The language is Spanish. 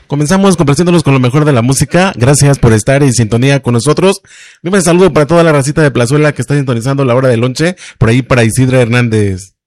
Comenzamos complaciéndolos con lo mejor de la música. Gracias por estar en sintonía con nosotros. Un saludo para toda la racita de Plazuela que está sintonizando la hora del lonche. Por ahí para Isidra Hernández.